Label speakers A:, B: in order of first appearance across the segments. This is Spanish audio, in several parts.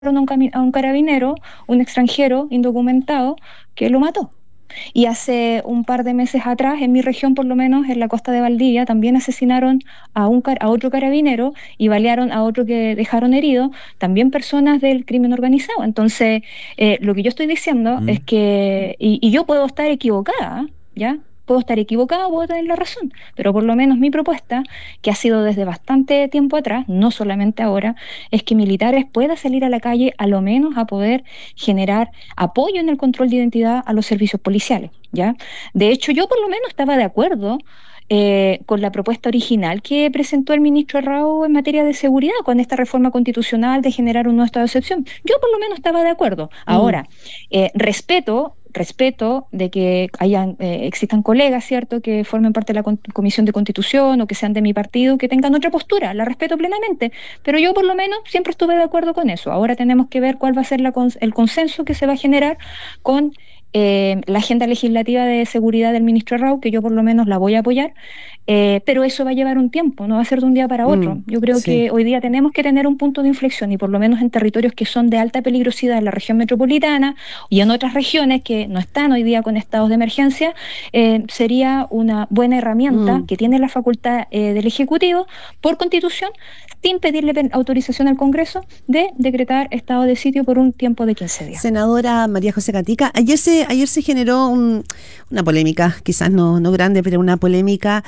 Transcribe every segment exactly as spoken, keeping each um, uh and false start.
A: a un, cami- a un carabinero, un extranjero indocumentado, que lo mató. Y hace un par de meses atrás, en mi región, por lo menos, en la costa de Valdivia, también asesinaron a, un, car- a otro carabinero y balearon a otro que dejaron herido, también personas del crimen organizado. Entonces, eh, lo que yo estoy diciendo es
B: Mm.
A: que, y, y yo puedo estar equivocada, ¿ya? Puedo estar equivocada, puedo tener la razón, pero por lo menos mi propuesta, que ha sido desde bastante tiempo atrás, no solamente ahora, es que militares puedan salir a la calle a lo menos a poder generar apoyo en el control de identidad a los servicios policiales, ¿ya? De hecho, yo por lo menos estaba de acuerdo eh, con la propuesta original que presentó el ministro Rao en materia de seguridad, con esta reforma constitucional de generar un nuevo estado de excepción. Yo por lo menos estaba de acuerdo.
B: Mm.
A: Ahora, eh, respeto respeto de que hayan, eh, existan colegas, ¿cierto?, que formen parte de la con- Comisión de Constitución o que sean de mi partido, que tengan otra postura, la respeto plenamente, pero yo por lo menos siempre estuve de acuerdo con eso. Ahora tenemos que ver cuál va a ser la cons- el consenso que se va a generar con eh, la agenda legislativa de seguridad del ministro Rau, que yo por lo menos la voy a apoyar, eh, pero eso va a llevar un tiempo, no va a ser de un día para otro.
B: Mm.
A: Yo creo
B: Sí.
A: que hoy día tenemos que tener un punto de inflexión y por lo menos en territorios que son de alta peligrosidad en la región metropolitana y en otras regiones que no están hoy día con estados de emergencia, eh, sería una buena herramienta
B: Mm.
A: que tiene la facultad eh, del Ejecutivo por Constitución, sin pedirle pen- autorización al Congreso, de decretar estado de sitio por un tiempo de quince días.
B: Senadora María José Gatica, ayer se, ayer se generó un- una polémica, quizás no, no grande, pero una polémica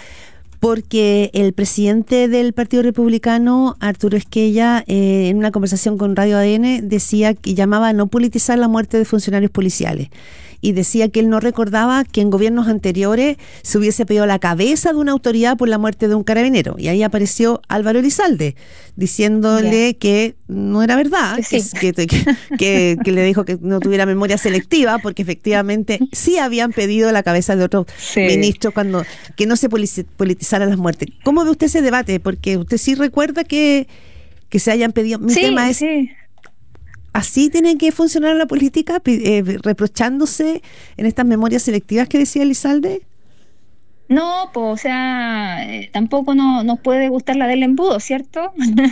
B: porque el presidente del Partido Republicano, Arturo Esquella, eh, en una conversación con Radio A D N, decía que llamaba a no politizar la muerte de funcionarios policiales. Y decía que él no recordaba que en gobiernos anteriores se hubiese pedido la cabeza de una autoridad por la muerte de un carabinero. Y ahí apareció Álvaro Elizalde, diciéndole
A: Ya,
B: que no era verdad,
A: que
B: que,
A: sí.
B: es- que, que, que- que le dijo que no tuviera memoria selectiva, porque efectivamente sí habían pedido la cabeza de otros
A: Sí.
B: ministros cuando que no se polici- politizaran las muertes. ¿Cómo ve usted ese debate? Porque usted sí recuerda que, que se hayan pedido. Mi tema
A: Sí,
B: es,
A: sí.
B: ¿así tiene que funcionar la política? Pi- eh, reprochándose en estas memorias selectivas que decía Elizalde.
A: No, pues, o sea, eh, tampoco no, nos puede gustar la del embudo, ¿cierto?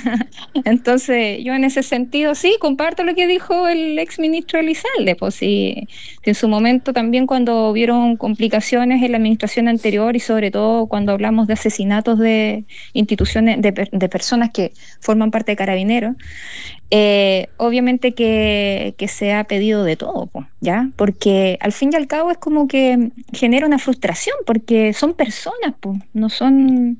A: Entonces, yo en ese sentido sí, comparto lo que dijo el ex ministro Elizalde, pues sí, sí, en su momento también cuando hubieron complicaciones en la administración anterior y sobre todo cuando hablamos de asesinatos de instituciones, de, per- de personas que forman parte de Carabineros, eh, obviamente que, que se ha pedido de todo, po, ¿ya? Porque al fin y al cabo es como que genera una frustración, porque son personas, po, no son...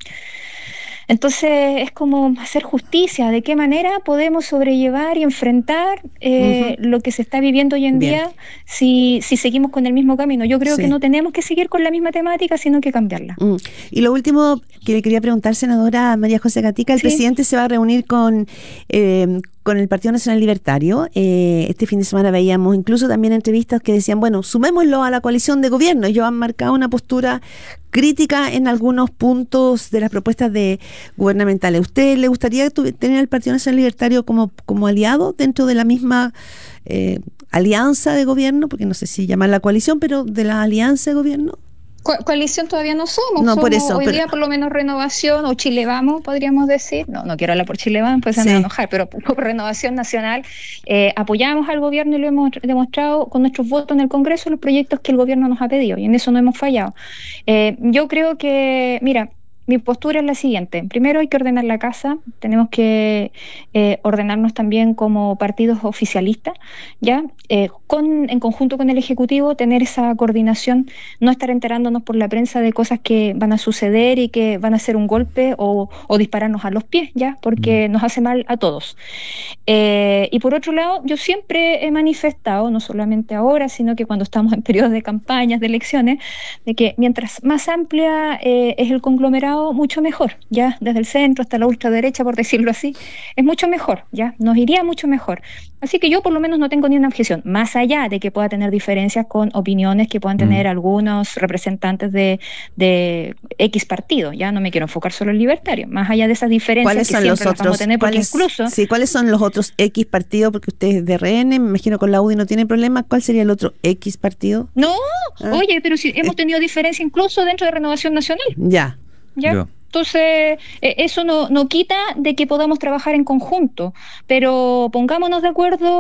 A: Entonces es como hacer justicia, de qué manera podemos sobrellevar y enfrentar
B: Ujú.
A: eh, lo que se está viviendo hoy en
B: Bien,
A: día si, si seguimos con el mismo camino. Yo creo que
B: sí.
A: no tenemos que seguir con la misma temática, sino que cambiarla.
B: Mm. Y lo último que le quería preguntar, senadora María José Gatica, el
A: Sí,
B: presidente se va a reunir con, eh, con el Partido Nacional Libertario. Eh, este fin de semana veíamos incluso también entrevistas que decían, bueno, sumémoslo a la coalición de gobierno. Ellos han marcado una postura crítica en algunos puntos de las propuestas de gubernamentales. ¿A usted le gustaría tu- tener al Partido Nacional Libertario como, como aliado dentro de la misma eh, alianza de gobierno? Porque no sé si llamarla coalición, pero de la alianza de gobierno.
A: Co- coalición todavía no somos,
B: No, por
A: somos
B: eso,
A: hoy
B: pero
A: día por lo menos Renovación o Chile Vamos, podríamos decir. No, no quiero hablar por Chile Vamos, pues se van a
B: sí.
A: enojar, pero por, por Renovación Nacional eh, apoyamos al gobierno y lo hemos demostrado con nuestros votos en el Congreso los proyectos que el gobierno nos ha pedido y en eso no hemos fallado. Eh, yo creo que, mira, mi postura es la siguiente. Primero hay que ordenar la casa, tenemos que eh, ordenarnos también como partidos oficialistas, ¿ya? Eh, con, en conjunto con el Ejecutivo, tener esa coordinación, no estar enterándonos por la prensa de cosas que van a suceder y que van a ser un golpe o, o dispararnos a los pies, ¿ya?
B: Mm.
A: Porque nos hace mal a todos. Eh, y por otro lado, yo siempre he manifestado, no solamente ahora, sino que cuando estamos en periodos de campañas, de elecciones, de que mientras más amplia eh, es el conglomerado, mucho mejor, ya desde el centro hasta la ultraderecha, por decirlo así, es mucho mejor, ya nos iría mucho mejor. Así que yo por lo menos no tengo ni una objeción, más allá de que pueda tener diferencias con opiniones que puedan
B: Mm.
A: tener algunos representantes de, de X partido, ya no me quiero enfocar solo en libertarios, más allá de esas diferencias
B: ¿Cuáles
A: que
B: son los
A: siempre las vamos a
B: otros?
A: tener, porque
B: ¿Cuáles,
A: incluso...
B: sí, cuáles son los otros X partidos? Porque usted es de R N, me imagino con la U D I no tiene problema. ¿Cuál sería el otro X partido?
A: No,
B: ¿Ah?
A: oye, pero si
B: Eh,
A: hemos tenido diferencia incluso dentro de Renovación Nacional,
B: ya.
A: ¿ya?
C: Yo.
A: Entonces, eh, eso no, no quita de que podamos trabajar en conjunto, pero pongámonos de acuerdo